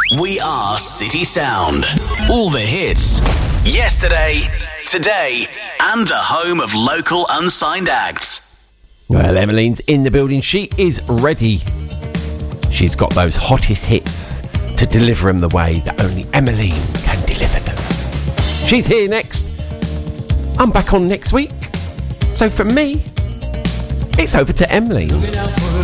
We are City Sound. All the hits. Yesterday, today, and the home of local unsigned acts. Well, Emmeline's in the building. She is ready. She's got those hottest hits to deliver them the way that only Emmeline can deliver them. She's here next. I'm back on next week. So from me, it's over to Emmeline.